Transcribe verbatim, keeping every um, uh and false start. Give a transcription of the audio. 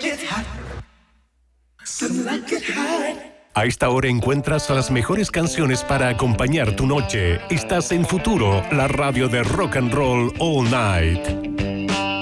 A esta hora encuentras las mejores canciones para acompañar tu noche. Estás en Futuro, la radio de rock and roll all night.